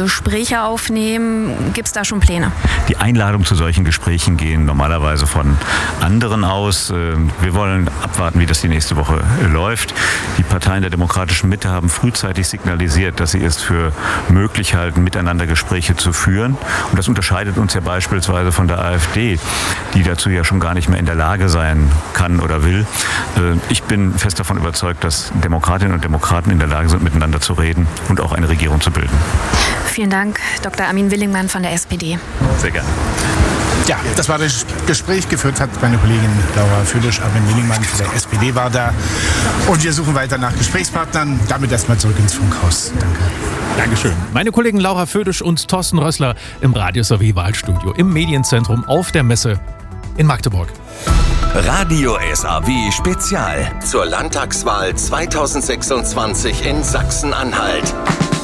Gespräche aufnehmen? Gibt es da schon Pläne? Die Einladung zu solchen Gesprächen gehen normalerweise von anderen aus. Wir wollen abwarten, wie das die nächste Woche läuft. Die Parteien der demokratischen Mitte haben frühzeitig signalisiert, dass sie es für möglich halten, miteinander Gespräche zu führen. Und das unterscheidet uns ja beispielsweise von der AfD, die dazu ja schon gar nicht mehr in der Lage sein kann oder will. Ich bin fest davon überzeugt, dass Demokratinnen und Demokraten in der Lage sind, miteinander zu reden und auch eine Regierung zu bilden. Vielen Dank, Dr. Armin Willingmann von der SPD. Sehr gerne. Ja, das war das Gespräch. Geführt hat meine Kollegin Laura Födisch. Armin Willingmann von der SPD war da. Und wir suchen weiter nach Gesprächspartnern. Damit erstmal zurück ins Funkhaus. Danke. Dankeschön. Meine Kollegen Laura Födisch und Thorsten Rössler im Radio SAW Wahlstudio im Medienzentrum auf der Messe in Magdeburg. Radio SAW Spezial zur Landtagswahl 2026 in Sachsen-Anhalt.